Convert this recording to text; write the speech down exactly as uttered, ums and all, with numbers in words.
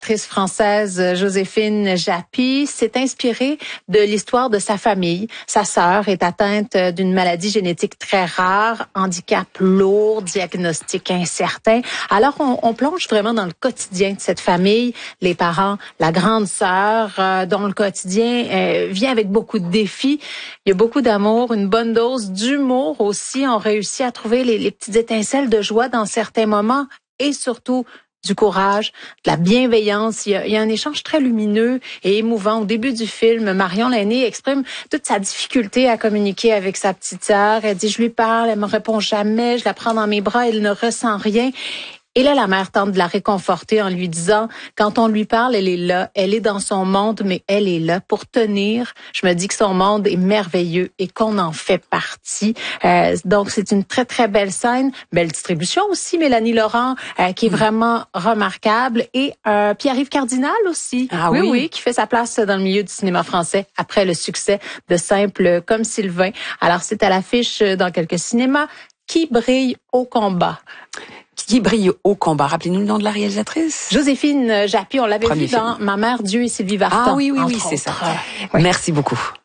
L'actrice française Joséphine Japy s'est inspirée de l'histoire de sa famille. Sa sœur est atteinte d'une maladie génétique très rare, handicap lourd, diagnostic incertain. Alors, on, on plonge vraiment dans le quotidien de cette famille. Les parents, la grande sœur, euh, dont le quotidien euh, vient avec beaucoup de défis. Il y a beaucoup d'amour, une bonne dose d'humour aussi. On réussit à trouver les, les petites étincelles de joie dans certains moments et surtout du courage, de la bienveillance. Il y a, il y a un échange très lumineux et émouvant. Au début du film, Marion l'aînée exprime toute sa difficulté à communiquer avec sa petite sœur. Elle dit, je lui parle, elle me répond jamais, je la prends dans mes bras, elle ne ressent rien. Et là, la mère tente de la réconforter en lui disant, quand on lui parle, elle est là, elle est dans son monde, mais elle est là pour tenir. Je me dis que son monde est merveilleux et qu'on en fait partie. Euh, donc, c'est une très, très belle scène. Belle distribution aussi, Mélanie Laurent, euh, qui est vraiment remarquable. Et euh, Pierre-Yves Cardinal aussi. Ah oui, oui. oui, qui fait sa place dans le milieu du cinéma français après le succès de Simple comme Sylvain. Alors, c'est à l'affiche dans quelques cinémas. Qui brille au combat. Qui brille au combat. Rappelez-nous le nom de la réalisatrice. Joséphine Japy, on l'avait Premier vu dans film. Ma mère, Dieu et Sylvie Vartan. Ah oui, oui, oui, c'est ça. Oui. Merci beaucoup.